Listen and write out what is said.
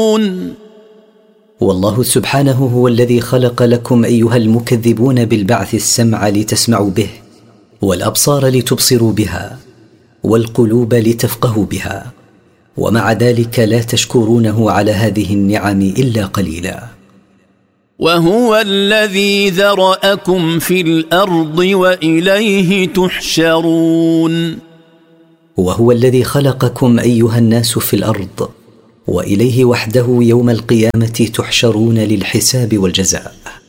والله سبحانه هو الذي خلق لكم أيها المكذبون بالبعث السمع لتسمعوا به، والأبصار لتبصروا بها، والقلوب لتفقهوا بها، ومع ذلك لا تشكرونه على هذه النعم إلا قليلا. وهو الذي ذرأكم في الأرض وإليه تحشرون. وهو الذي خلقكم أيها الناس في الأرض، وإليه وحده يوم القيامة تحشرون للحساب والجزاء.